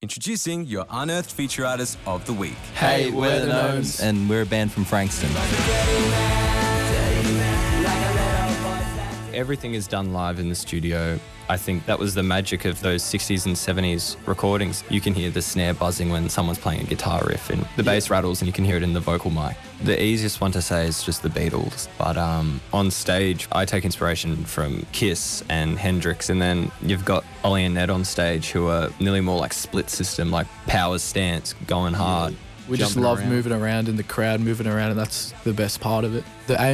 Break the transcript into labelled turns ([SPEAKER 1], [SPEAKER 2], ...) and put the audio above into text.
[SPEAKER 1] Introducing your unearthed feature artist of the week.
[SPEAKER 2] Hey, we're the Gnomes.
[SPEAKER 3] And we're a band from Frankston.
[SPEAKER 2] Everything is done live in the studio. I think that was the magic of those 60s and 70s recordings. You can hear the snare buzzing when someone's playing a guitar riff, and the bass rattles, and you can hear it in the vocal mic. The easiest one to say is just the Beatles. But on stage, I take inspiration from Kiss and Hendrix, and then you've got Ollie and Ned on stage who are nearly more like split system, like power stance, going hard.
[SPEAKER 4] We just love moving around in the crowd, moving around, and that's the best part of it. The